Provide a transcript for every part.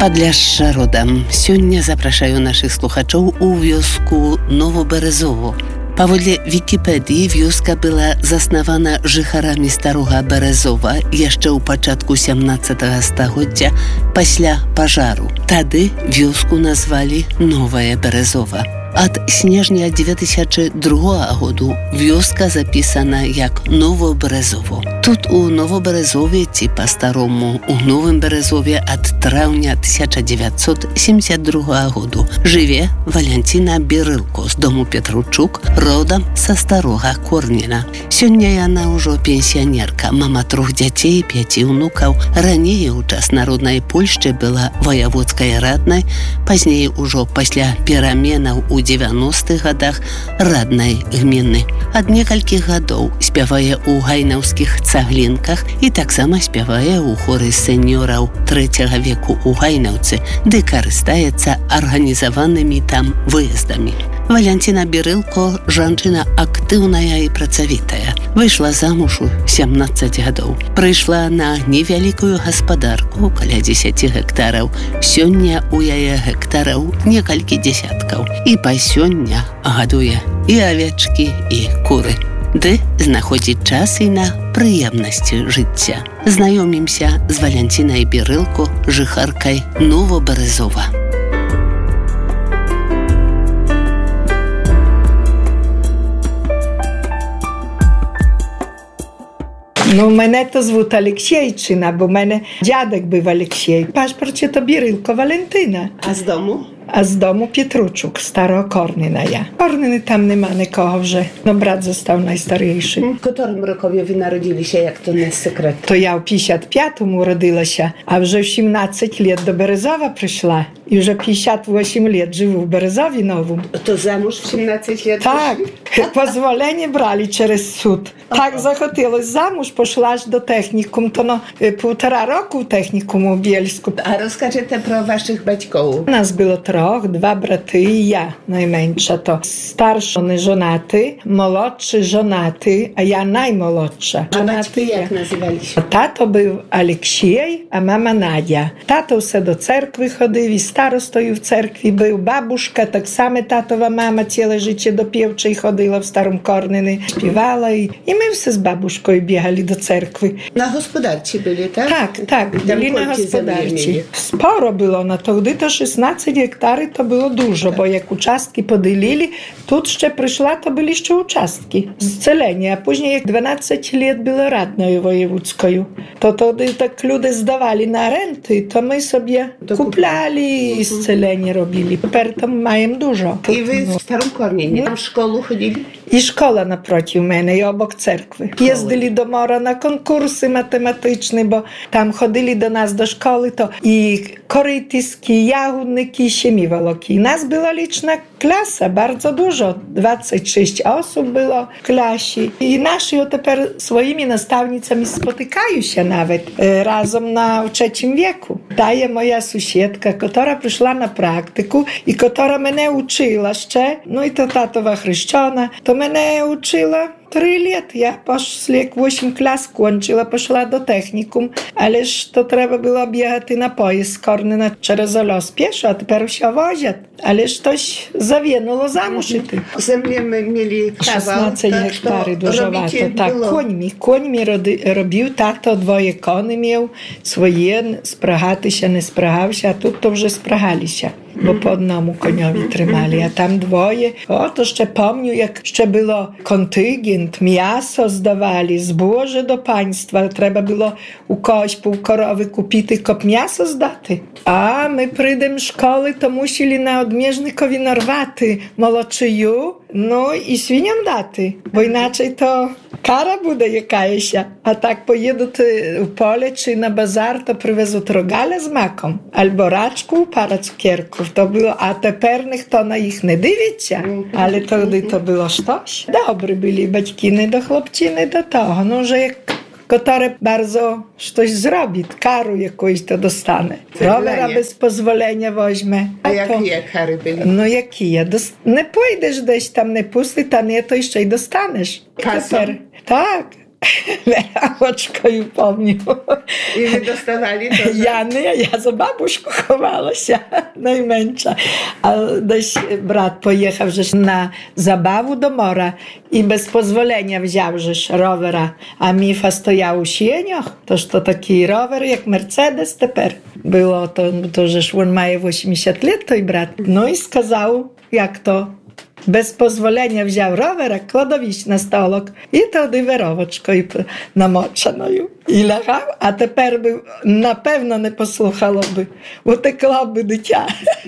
Падляшча родам. Сёння запрашаю нашых слухачоў у вёску Новоберезово. Паводле Вікіпедыі вёска была заснавана жыхарамі старога Березова яшчэ ў пачатку 17 стагоддзя пасля пажару. Тады вёску назвалі Новае Березова. Ад снежня 2002 году вёска запісана як Новоберезово. Тут у Новоберезове ці па-старому у Новым Березове ад траўня 1972 году жыве Валянціна Бірылко з дому Петручук, родам са старога Корніна. Сёння яна ўжо пенсіянерка, мама 3 дзяцей, 5 ўнукаў. Раней у час народнай Польшчы была ваяводскай раднай, пазней ужо пасля пераменаў у 90-х годах раднай гміны. Ад некалькіх гадоў спявае ў гайнаўскіх цаглінках і таксама спявае ў хоры сеньораў 3 веку ў Гайнаўцы, ды карыстаецца арганізаванымі там выездамі. Валянціна Бірылко – жанчына актыўная і працавітая. Выйшла замуж у 17 гадоў. Прыйшла на невялікую гаспадарку, каля 10 гектараў. Сёння у яе гектараў некалькі дзесяткаў. І па сёння гадуе і авечкі, і куры. Ды знаходзіць час і на прыемнасці жыцця. Знаёмімся з Валянцінай Бірылко, жыхаркай Новоберезова. Ну, мене то звуть Алексійчина, бо в мене дядек був Алексій. В пашпорті то Бірилко Валентина. А з дому? А з дому Петручук, старого Корніна я. Корніни там нема нікого вже. Ну, брат został найстаріший. В котрому рокові ви народилися, як то не секрет? То я в 55-му родилася, а вже в 17 лет до Березова прийшла. І вже 58 лет живу в Березові новому. То замуж в 17 лет? Так. Позволення брали через суд. Так захотілося замуж, пішла аж до технікуму. То на 1,5 року в технікуму у Бєльську. А розкажете про ваших батьків? У нас було 3, 2 брати і я, найменша. То старший не жонатий, молодший жонатий, а я наймолодша. А батьки як називалися? Тато був Алексій, а мама Надя. Тато все до церкви ходив, і старостою в церкві був. Бабушка, так само татова мама ціле життя до півчої ходила в Старому Корнині, співала. І ми все з бабушкою бігали до церкви. На господарці були, так? Так, були на господарці. Споро було на тоді, то 16 гектарів то було дуже, бо як участки поділили, тут ще прийшла, то були ще участки. Зцілення, а пізніше як 12 років було радною воєвудською. То тоді так люди здавали на оренди, то ми собі купляли і зцілення робили. Тепер там маємо дуже. І ви в Старому Корніні в школу ходили? І школа напроти мене, і обок церкви. Їздили до мора на конкурси математичні, бо там ходили до нас до школи, то і коритиські, ягодники, щеміволоки. Нас була лічна klasa, bardzo dużo, 26 osób było w klasie. I nasi tepер swoimi nastavnicami spotykają się nawet razem na 3 wieku. Daje moja sąsiedka, która przyszła na praktyku i która mnie uczyła jeszcze, no i to tatowa chrzczona, to mnie uczyła 3 лет. Я після 8 клас кончила, пішла до технікум, але ж то треба було бігати на поїзд з Корнина через Олос пішо, а тепер все возять. Але ж тось завінуло замуж іти. Землі ми мали 16 гектарів, дуже багато. Так, коньми робив, тато 2 коні мав, свої, спрагатися, не спрагався, а тут то вже спрагалися. Bo po одному коньові тримали, а там 2. Ото ще пам'ятаю, як ще було контингент, м'ясо здавали, збоже до панства. Треба було у когось по корови купити, коп м'ясо здати. А ми прийдемо з школи, то мусили на одміжникові нарвати молочею, ну і свиням дати, бо іначе то кара буде якась. А так поїдуть у поле чи на базар, то привезуть рогаля з маком, або рачку, пара цукерку. To było, a тепер ніхто на їх не дивиться, але тоді то було щось. Добре були батьки, не до хлопчини, до того. Ну, вже як котре bardzo щось зробить, кару якоюсь то достане. Ровера без дозволення возьме. А які кари були? Ну, які? Не пойдеш десь там, не пустить, а не, то ще й достанеш. Касом? Так. Веравочкою помню. І ви доставали теж? Я за бабушку ховалася найменша. А десь брат поїхав же ж на забаву до моря і без дозволення взяв же ж ровера. А Міфа стояв у сінях, тож то такий ровер, як Мерседес тепер. Було, то же ж він має 80 років, той брат. Ну і сказав, як то. Без дозволення взяв ровера, кладовіч на столок і туди веровочкою намоченою. І лягав, а тепер би, напевно, не послухало би. Утекло би дитя.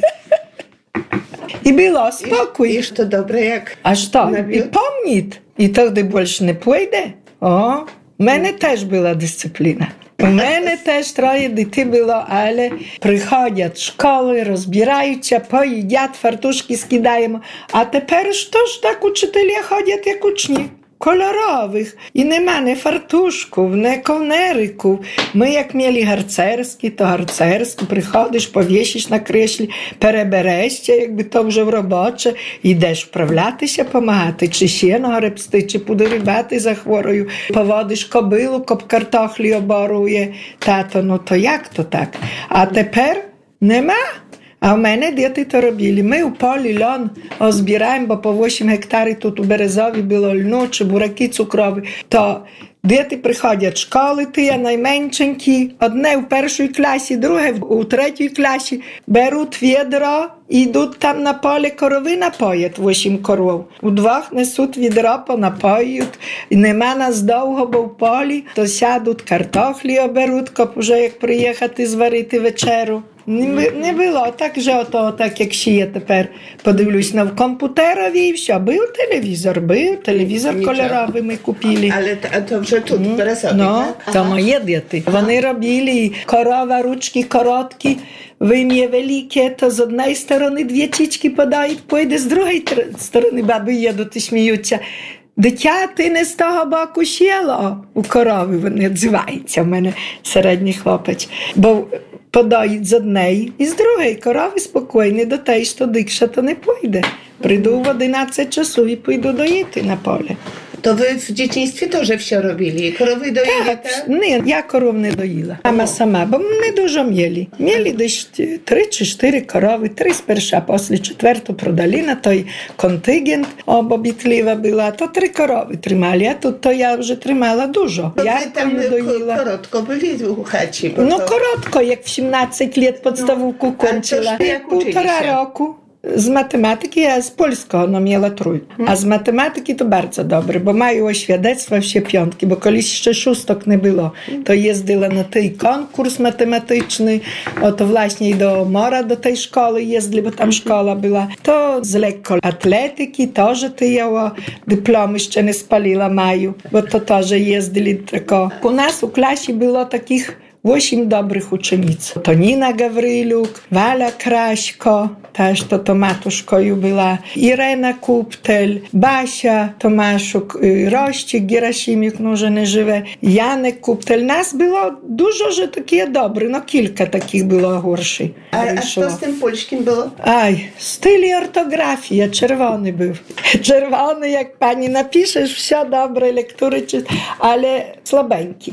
І було спокій. І що добре, як? А що? І помніть. І тоді більше не пойде. О, в мене теж була дисципліна. У мене теж 3 дітей було, але приходять з школи, розбираються, поїдять, фартушки скидаємо. А тепер що ж так учителі ходять, як учні? Кольорових. І нема не фартушків, не ковнериків. Ми як мали гарцерські, то гарцерські. Приходиш, повісиш на креслі, переберешся, якби то вже в робоче. Йдеш вправлятися, помагати, чи сіно гребсти, чи подорібати за хворою. Поводиш кобилу, картохлі оборує. Тато, ну то як то так? А тепер нема. А в мене діти то робили. Ми у полі льон озбираємо, бо по 8 гектарів тут у Березові було льну, чи бураки цукрові. То діти приходять з школи, ті найменшенькі, одне в 1 класі, друге у 3 класі, беруть відро і йдуть там на полі корови напоять, 8 коров. Удвох несуть відро, понапоюють. І нема нас довго, бо в полі, то сядуть, картохлі оберуть, коп уже як приїхати зварити вечеру. Не було, так же так як ще є тепер. Подивлюсь на комп'ютерові і все. Був телевізор кольоровий ми купили. Але то вже тут, в Березові, так? То мої діти. Вони робили корова, ручки короткі, вим'є велике, то з однієї сторони 2 чічки подають, пойде з другої сторони баби їдуть і сміються. Дитя, ти не з того боку сіло. У корови вони відзиваються, в мене середній хлопець. Бо подають з однієї і з другої корови спокійні до те, що дикша то не пойде. Прийду в 11 часу і піду доїти на поле. То ви в дитинстві теж все робили? Корови доїли, так? Ні, я коров не доїла. Мама сама, бо не дуже м'яли. М'яли десь 3 чи 4 корови, 3 сперша, після 4 продали на той контингент, бо бітлива була, то 3 корови тримали, а тут то я вже тримала дуже. Я там доїла. Коротко були у хаті? Ну, коротко, як в 17 років підставку кончила. 1,5 року. Z matematyki, a z polskiego no miała 3. A z matematyki to bardzo dobre, bo mają świadectwa wsie 5, bo kiedyś jeszcze 6 nie było. To jeździła na ten konkurs matematyczny, to właśnie do mora, do tej szkoły jeździli, bo tam szkoła była. To z lekkoatletyki, to, że ty ją dyplom jeszcze nie spaliła maju, bo to też jeździli tylko. U nas u klasie było takich 8 dobrych uczennic. To Nina Gawryluk, Wala Kraśko, też to matuszkою była, Irena Kuptel, Basia Tomaszuk, Rościk Gerasimik, no że nie żywe, Janek Kuptel. Nas było dużo, że takie dobre, no kilka takich było gorszych. A co z tym polskim było? Aj, styl i ortografia, czerwony był. Czerwony, jak pani napiszesz, все dobre, lektury, ale słabeńki.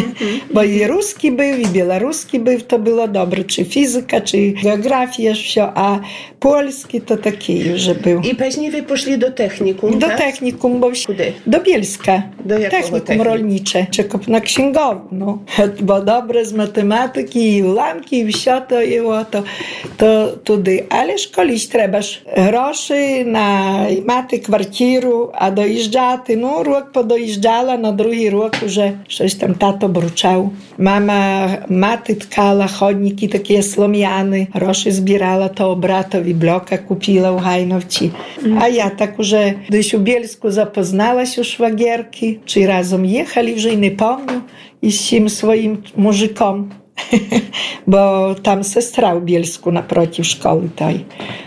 Bo i ruski był, i białoruski był, to było dobre, czy fizyka, czy geografia, все, a polski to taki już był. I później wy poszli do technikum, do tak? technikum, bo do Bielska. Do technikum rolnicze, czy na księgową, no. Bo dobre z matematyki i ułamki i все to było, to tudy. Ale szkolić trebaż groszy na maty kwartiru, a dojeżdżaty, no rok podojeżdżala, na drugi rok już coś tam tato bruczał. Mama maty tkala, chodniki takie slomiany, groszy zbierała, to bratowi bloka kupiła u Hajnowci. A ja tak już gdyś u Bielsku zapoznałaś u szwagierki, czy razem jechali, już i nie pomnę, i z tym swoim muzykom. Bo tam sestra u Bielsku naprotiv szkoły tej.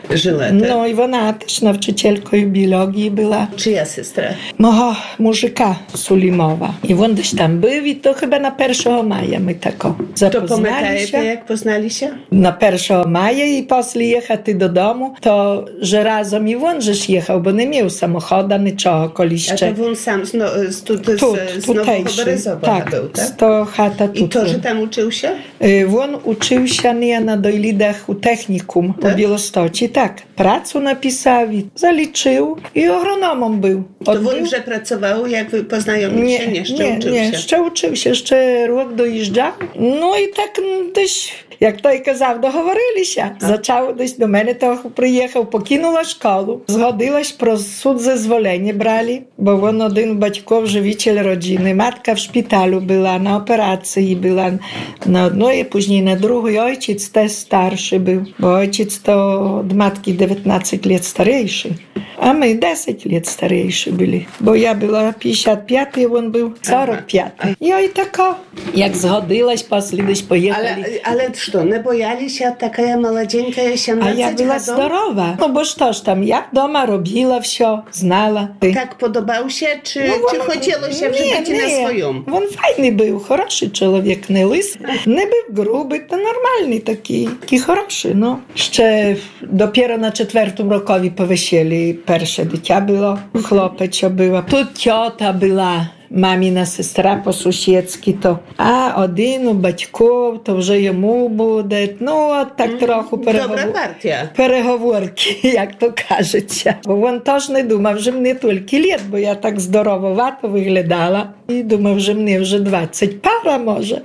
Żyła, No i ona też nauczycielką biologii była. Czyja sestra? Mого mужика Sulimowa. I on gdzieś tam był i to chyba na 1 maja my tako To pamiętajcie, jak poznali się? Na 1 maja i после jechać do domu, to że razem i on żeś jechał, bo nie miał samochodu, niczego koliście. A to on sam z Nowego Berezowa tak, był, tak? To chata I to, że tam uczył się? On uczył się nie na Doйлidach u technikum u Białostoci, tak. Pracę napisał, zaliczył i agronomem był. To on już pracował, jak wy poznajomili się? Nie, jeszcze uczył się, jeszcze rok dojeżdżał. No i tak dość, jak той казав, договорилися. Zaczął десь до мене, то приїхав, покинула школу. Згодилась про суд зазволення брали, бо він один батьков живитель родини. Матка в шпиталю була, на операції була на одної, później na drugiej. Ojciec też starszy był, bo ojciec to od matki 19 lat starszy. A my 10 lat starsi byli, bo ja była 55, a on był 45. I oj tako, jak zgodziłaś, poslidyś pojechali. Ale co, nie bojali się, taka młodzieńka, 18 A ja była zdrowa. No bo coś tam, ja doma robiła wszystko, znała. Tak podobał się, czy chciało się żyć na swoją? On fajny był, хороший człowiek, nie łysy, nie był gruby, to normalny taki хороший, no. Jeszcze dopiero na 4. rokowi po weseli pierwsze dziecię było, chłopecie była. Tu ciota była, mamina sestra по-сусідськи, то один у батьків, то вже йому буде. Ну, от так трохи переговорки, як то кажеться. Бо він теж не думав, що мені тільки літ, бо я так здорововато виглядала. І думав, що мені вже 20 пара може.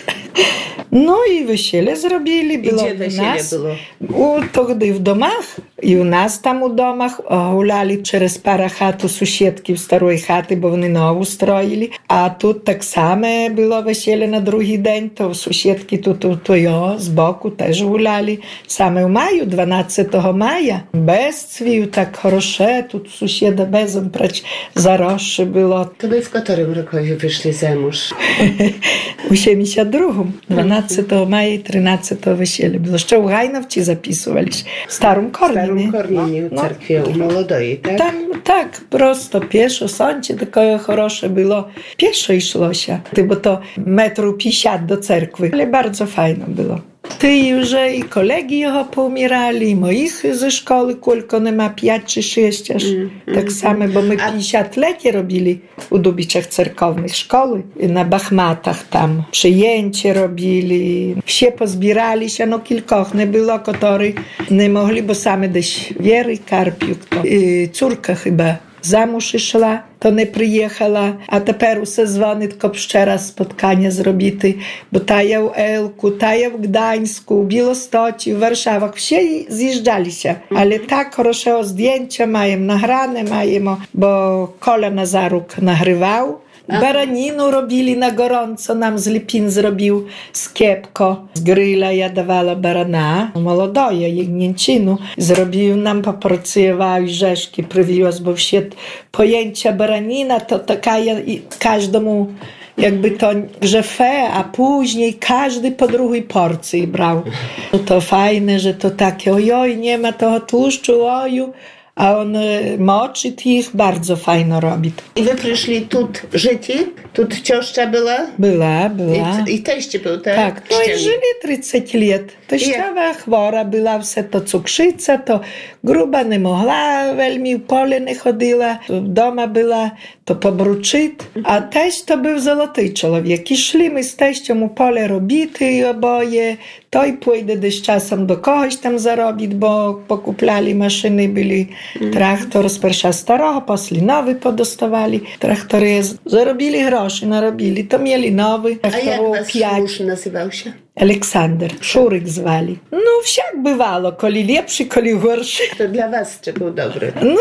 No i wesele zrobili. Było gdzie wesele było? Тогди w domach. I u nas tam u domach gulali przez parę chat u sąsiedki w starej chaty, bo oni nową stroili. A tu tak samo było wesele na drugi dzień, to u sąsiedki to jo, z boku też gulali. Same w maju, 12 maja. Bez cwiu, tak хороше, тут sąsieda bezem prać zaroszy było. To wy w którym roku wyszli za mąż? U 72. 12 maja i 13 wesele. Było jeszcze u Gajnowci zapisywaliśmy. W Starym Korninie. W Korninie u cerkwie, u Молодої, tak? Tam, tak, prosto, pieszo, sądzie, takie хороше było. Pieszo szło się, bo to 1,50 m do cerkwy, ale bardzo fajno było. Ty już i kolegi jego poumierali, i moich ze szkoły, kolko nie ma 5 czy 6 aż. Tak samo, bo my 50-lecie robili u Dubiczach cerkownych szkoły. Na Bachmatach tam przyjęcie robili. Wszyscy pozbierali się, no kilkoch nie było, którzy nie mogli, bo same gdzieś Wiery Karpiuk, córka chyba замуж ішла, то не приїхала, а тепер усе дзвонить, коп ще раз споткання зробити, бо тая в Елку, тая в Гданську, в Білостоці, в Варшавах, всі з'їжджалися. Але так хорошого здjęcia маємо, награне маємо, бо Коля Назарук нагрівав. Baraninu robili na gorąco, nam z Lipin zrobił skiepko. Z gryla ja dawała barana, młodoje, jegnięcinu. Zrobił nam, poporcjował rzeszki, przywiózł, bo wśród pojęcia baranina to taka każdemu jakby to grzefę, a później każdy po drugiej porcji brał. No to fajne, że to takie ojoj, nie ma tego tłuszczu, oju. A on moczy ich bardzo fajno robi. I wy przyszli tu życi? Tu cioszcza była? Była. I teście był, tak? Tak, no i żyli 30 lat. Teściowa chwora była, все to cukrzyca, to gruba nie mogła, welmi w pole nie chodziła, w doma była, to pobruczyć. A teść to był złoty człowiek. I szli my z teścią u pole robity i oboje. To i pójdę gdzieś czasem do kogoś tam zarobić, bo pokuplali maszyny, byli traktor z pierwsza starego, posli nowy podostawali. Traktory zarobili groszy, narobili, to mieli nowy. A jak was mąż nazywał się? Aleksander, Szuryk zwali. No wsiak bywało, koli lepszy, koli gorszy. To dla was czy był dobry? No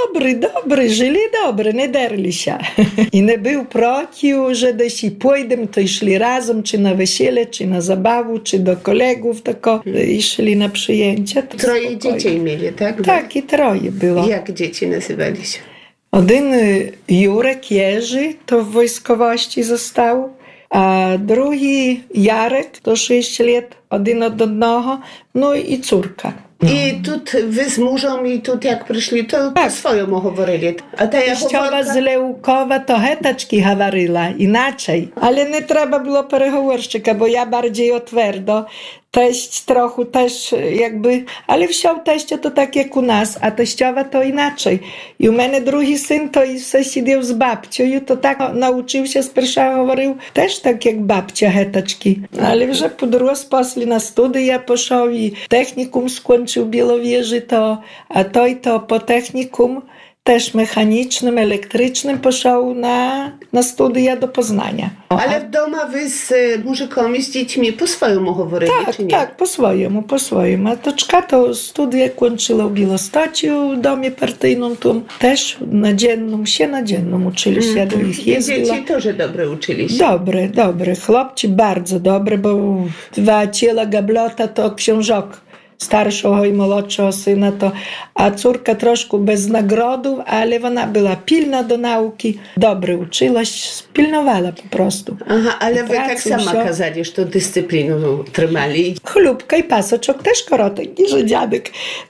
dobry, żyli dobry, nie derli się. I nie był prociw, że jeśli pójdę, to szli razem, czy na wesele, czy na zabawę, czy do kolegów, tylko i szli na przyjęcie. Troje dzieci mieli, tak? Tak, i troje było. Jak dzieci nazywali się? Один Jurek Jerzy, to w wojskowości został, a drugi Jarek, to 6 lat, один od одного, no i córka. I тут ви з мужем, і тут як прийшли, то по-своєму говорили. А та я Тещова з Леукова to hetaczki говорила, inaczej. Ale nie trzeba było переговорщика, bo ja bardziej otwardo. Teść trochę też jakby, ale wsiał teścia to tak jak u nas, a teściowa to inaczej. I u mnie drugi syn to i se siedział z babcią i to tak nauczył się z pierwsza говорил też tak jak babcia hetaczki. Ale вже podróż poszli na studia poszł i technikum skończył w Białowieży to, a to i to po technikum też mechanicznym, elektrycznym poszedł na studia do Poznania. Ale w domu wy z mużykami, z dziećmi po swojemu говорили, czy nie? Tak, po swojemu. A toczka to studia kończyła w Białostociu, w domie partyjnym, tam też na dziennym uczyli się, do ich jeździła. Dzieci też dobrze uczyli się. Dobre. Chłopci bardzo dobre, bo dwa ciela gablota to książok. Starszego i młodszego syna to, a córka troszkę bez nagrodów, ale ona była pilna do nauki, dobrze uczyła się, pilnowała po prostu. Aha, ale wy tak sama kazali, że to dyscyplinu trzymali. Chlubka i pasoczok też korotek, że dziadek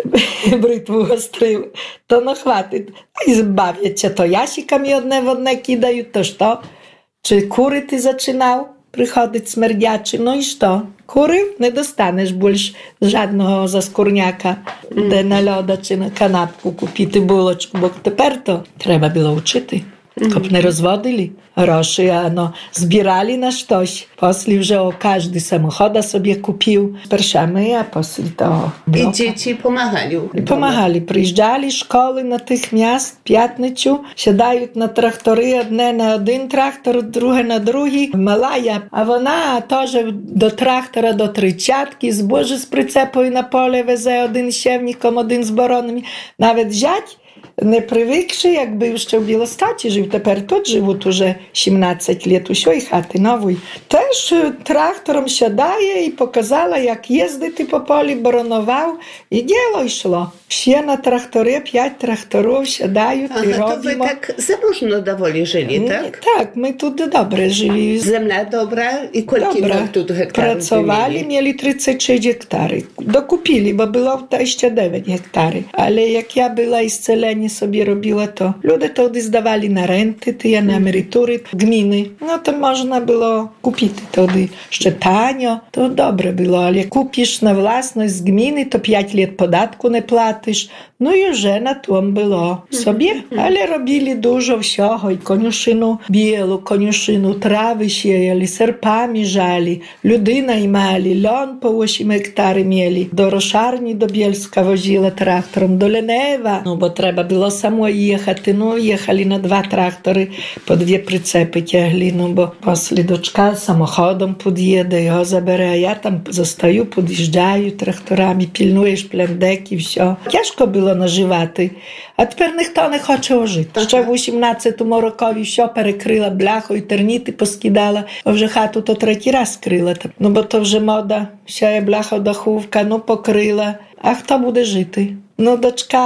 brytwu ostrył, to no chwaty. I zbawię cię, to jasika mi odne kidają, toż to. Czy kury ty zaczynał przychodzić smerdjaczy, no i co? Kury nie dostaniesz больше żadnego zaskórniaka, de na loda czy na kanapku kupiti булочку, bo тепер to trzeba było uczyty. Kop nie rozwodili groszy, a no zbierali na coś. Posli, że każdy samochoda sobie kupił. Pierwszamy, a posli to bloka. I dzieci pomagali. Pomagali. Przyjeżdżali szkoły natychmiast, piatniciu, siadają na traktory, jedne na jeden traktor, drugie na drugi. Malaja, a ona też do traktora, do trzyciatki, zboże z przycepu i na pole weze один siewnikom, один z boronami. Nawet ziać nie przywykszy, jakby jeszcze w Białostocie żył, teraz тут живуть уже 17 lat u sioj chaty nowej. Też traktorem siadaje i pokazała, jak jeździć po poli, boronował i dzieło szło. Wszyscy na traktory, 5 traktorów siadają i robią. To wy tak zamożno dowoli żyli, tak? Tak, my tu dobrze żyli. Ziemia dobra i koliki tu hektarów pracowali, mieli 33 hektary. Dokupili, bo było 29 hektary. Ale jak ja była iscelenie sobie robiła, to ludzie to zdawali na renty, ty na emerytury gminy. No to można było kupić wtedy jeszcze tanio. To dobre było, ale jak kupisz na własność z gminy, to 5 lat podatku nie płacisz. No i już na tym było sobie. Ale robili dużo всього. I koniuszynu bielu, koniuszynu trawy siejali, serpami żali, ludy najmali, ląd po 8 hektary mieli. Do roszarni do Bielska woziła traktorem, do Lenewa. No bo trzeba było samo jechać. No jechali na 2 traktory, po 2 przycepy ciągli. No bo posli doczka samochodem podjedzie, ją zabere, a ja tam zostaju, podjeżdżaju traktorami, pilnujesz plendeki, wsio. Ciężko było nażywaty. A тепер ніхто не хоче ожити. Ще в 18-му рокові все перекрила бляху і терніти поскидала, а вже хату то 3-й раз крила. Ну, бо то вже мода, вся бляха даховка, ну, покрила. А хто буде жити? No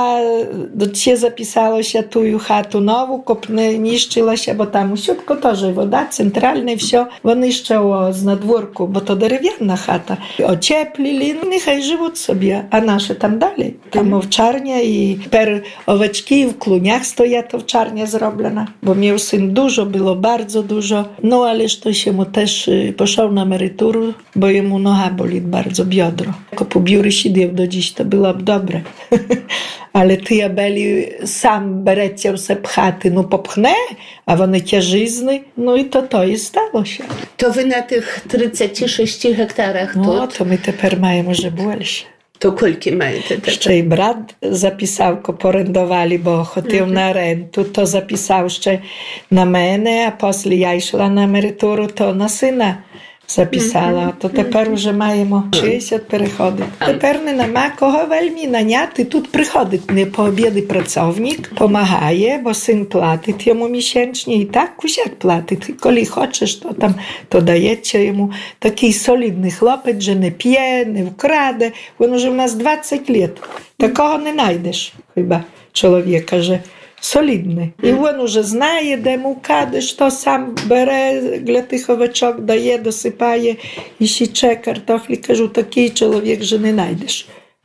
do ciebie zapisało się tu chatu nową, kopne niszczyła się, bo tam usiutko to, że woda centralna i wszystko, bo niszczyło z nadwórku, bo to drewniana chata. Ocieplili, no niechaj żywą sobie, a nasze tam dalej. Tam owczarnia i per oweczki w kluniach stoja to owczarnia zrobiona, bo miał syn dużo, było bardzo dużo, no ależ to się mu też poszedł na emeryturę, bo jemu noga boli bardzo, biodro. Jako po biury siedział do dziś, to byłoby dobre. Ale ty jabeli sam bereciał se pchaty, no popchnę, a one ciężyzny, no i to i stało się. To wy na tych 36 hektarach no, to my teraz mamy może больше. To koliki macie? Jeszcze i brat zapisał, porendowali, bo chodził na rentu, to zapisał jeszcze na mnie, a poslije ja szła na emeryturę, to na syna zapisała, to teraz już mają 60 переходів. Тепер не нема кого вельми наняти, тут приходить непообідний працівник, помагає, бо син платить йому місячні, і так кусяк платить. Коли хочеш, то там, то дається йому. Такий солідний хлопець, що не п'є, не вкраде. Він уже в нас 20 років. Такого не знайдеш, хіба чоловіка, що solidny. I on już zna, де mu kadesz, to sam bere dla tych oweczok, daje, dosypaje i sicze kartofli. Кажу, такий człowiek, że nie znajdziesz.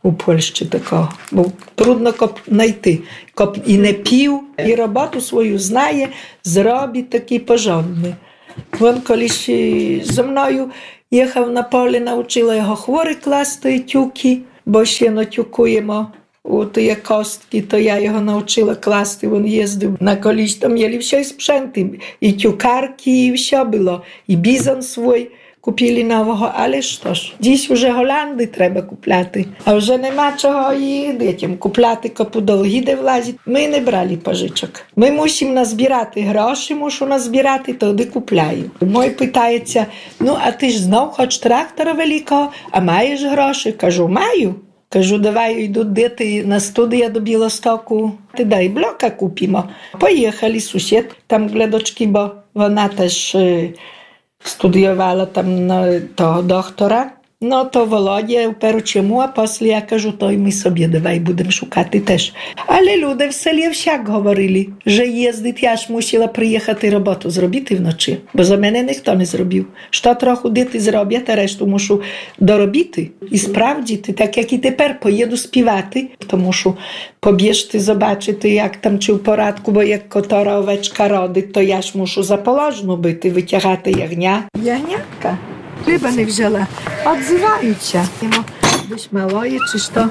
у Польщі такого. Бо трудно знайти. І не пів, і роботу свою знає, зробить такий порządny. Він колись зі мною їхав на поле, навчила його хворі класти тюки, бо ще натюкуємо у ті костки, то я його навчила класти, він їздив на колись, там mieli все спrzęty, і тюкарки, і все було, і бізон свій купили нового, але що ж, dziś вже Голланди треба купляти, а вже нема чого і дітям купляти, копу долги де влазить. Ми не брали пожичок. Ми мусимо назбирати гроші, мушу назбирати, тоді купляю. Мой питається, ну а ти ж знов хоч трактора великого, а маєш гроші? Кажу, маю. Кажу, давай йду діти на студію до Білостоку. Ти дай блока купимо. Поїхали, сусід, там глядачки, бо вона теж студіювала там на того доктора. Ну, то Володя вперед чому, а після я кажу, то й ми собі давай будемо шукати теж. Але люди в селі всяк говорили, що їздить, я ж мусила приїхати роботу зробити вночі, бо за мене ніхто не зробив. Що трохи діти зроблять, а решту мушу доробити і справдити, так як і тепер поїду співати, тому що побіжти, побачити, як там чи в порядку, бо як котора овечка родить, то я ж мушу заположну бити, витягати ягня. Ягнятка? Хліба не взяла. Odzywajuться. Byś małoje, czyż to?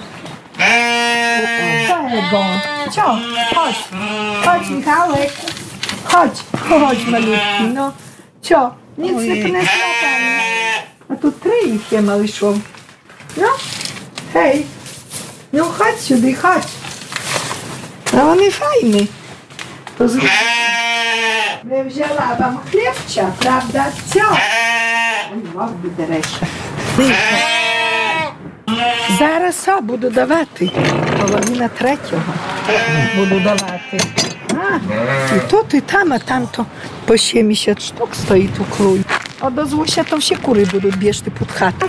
Czego? Co? Chodź. Chodź, Michałek. Chodź, malutki, no. Co? Nic nie przyniosła. A tu ich je małyszło. No, hej. No chodź сюди, chodź. A on jest fajny. Nie wzięła wam chlebcia, prawda? Co? Морди дереша. Зараз буду давати. Половина третього буду давати. І тут, і там то по 70 штук стоїть у клуні. Одозвуся, то всі кури будуть бігти під хату.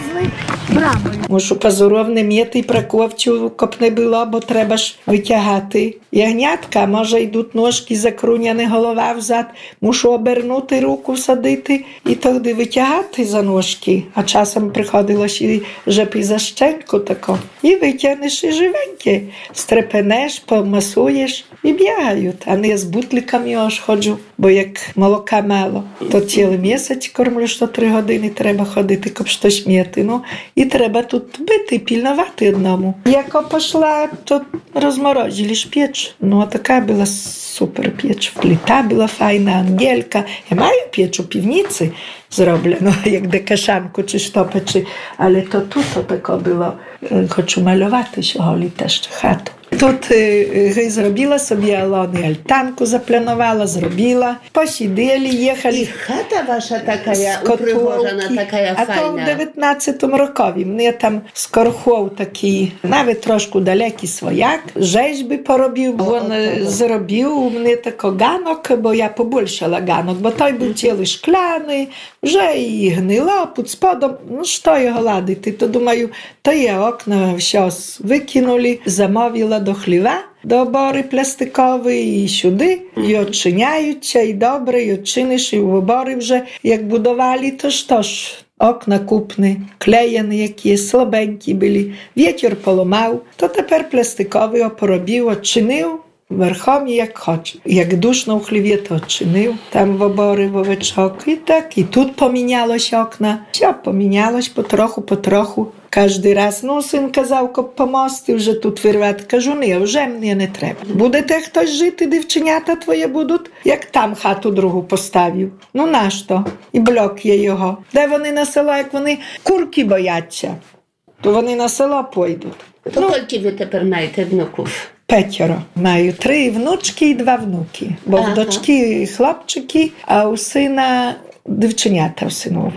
Мушу позоровне м'яти і праковцю, коп не було, бо треба ж витягати. Ягнятка, може йдуть ножки закруняні, голова взад. Мушу обернути руку, садити і тоді витягати за ножки. А часом приходилось і жепи за щенку тако. І витягнеш і живеньке. Стрепенеш, помасуєш і бігають. А не з бутликами аж ходжу, бо як молока мало. То цілий місяць кормлю, що 3 години треба ходити, коп щось м'яти. Ну, і треба тут бити, пільнувати одному. Як пішла, то розморозили ж піч. Ну, а така була супер піч. Плита була файна, ангелька. Я маю піч у півниці зроблено, як декашанку чи що печі. Але то тут тако було. Хочу малювати сьогодні теж хату. Тут зробила собі Алони альтанку, запланувала, зробила. Посиділи, їхали. І хата ваша така упригожена, така файна. А то в 19-му рокові. Мене там з Корхов такий, навіть трошки далекий свояк. Жежби поробив, він зробив. Мене тако ганок, бо я побольшала ганок, бо той був цілий шкляний, вже і гнило під сподом. Ну, що його ладити? То думаю, то є окна, все викинули, замовила до хліва, до обори пластикової і сюди, і відчиняються, і добре, і відчиниш, і в обори вже, як будували, то що ж, окна купні, клеєні які, слабенькі були, вітер поламав, то тепер пластиковий поробив, відчинив, верхом як хоче. Як душно в хліві, то відчинив, там в обори вовечок, і так, і тут помінялось окна, все помінялось потроху. Кожний раз, ну, син казав, коп помости вже тут вирвати. Кажу, ні, вже мені не треба. Будете хтось жити, дівченята твоє будуть, як там хату другу поставив. Ну, нащо? І блок є його. Де вони на село, як вони курки бояться, то вони на село пойдуть. То скільки ви тепер маєте внуків? 5. Маю 3 внучки і 2 внуки. Бо в дочки хлопчики, а у сина дівченята в синову.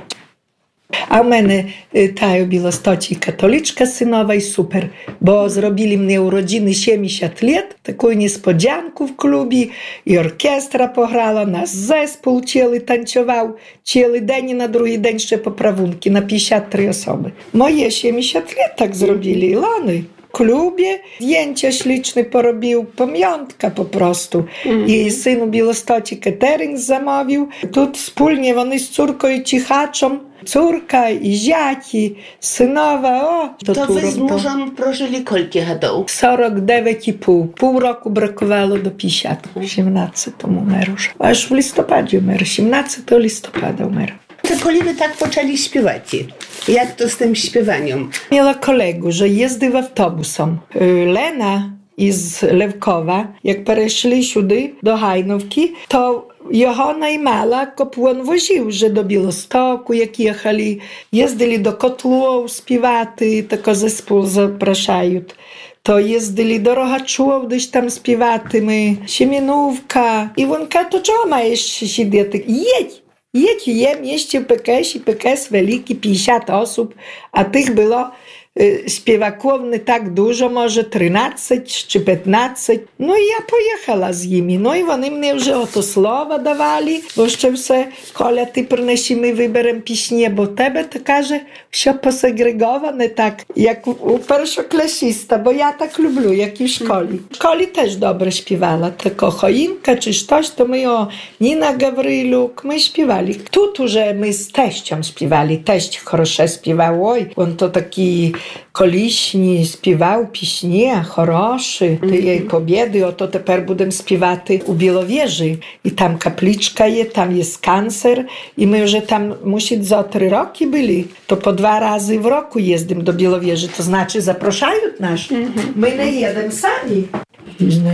А в мене та у Білостоці католичка синова і супер, бо зробили мені уроджини 70 лет, таку несподянку в клубі, і оркестра пограла, нас зеспол цілий танцював, цілий день і на другий день ще поправунки, на 53 особи. Моє 70 лет так зробили, і лани. klubie, zdjęcia śliczne porobił, pamiątka po prostu. Jej synu Biłostocie catering zamówił. Tu wspólnie oni z córką i cichaczą, córka i ziaki, synowa, To wy z mężem prożyli kolki hadą? 49,5. Pół roku brakowało do 50. 18 umarł. Aż w listopadzie umarł. 17 listopada umarł. To kiedy wy tak poczęli śpiewać? Jak to z tym śpiewaniem? Miała kolegę, że jeździł autobusem. Lena z Lewkowa, jak przeszli сюди do Hajnówki, to його наймала, коп він возив вже до Білостоку, як їхали, їздили до Котлов співати, тако зеспул запрошають. То їздили до Рогачов, десь там співати ми, Сімінувка. І він каже, то чого маєш сидіти? Їдь, є місце в Пекесі великі, 50 осіб, а тих було śpiewaków nie tak dużo, może 13 czy 15. No i ja pojechała z nimi. No i oni mnie już oto słowa dawali, bo jeszcze все, Коля, ty przynosimy wyberem piśnie, bo tebe to każe się posegregowane tak, jak u pierwszoklasista, bo ja tak lubię, jak i w szkoli. W szkoli też dobrze śpiewała, tylko choinka czy coś, to my Nina Gawryluk, my śpiewali. Tu, że my z teścią śpiewali, teść хорошо śpiewał, oj, on to taki колишні співав пісні, хороші, тієї побєди, ото тепер будемо співати у Біловежі. І там капличка є, там є канцер, і ми вже там, мусить, за 3 роки були, то по 2 рази в року їздимо до Біловежі, то значить запрошають нас. Ми не їдемо самі.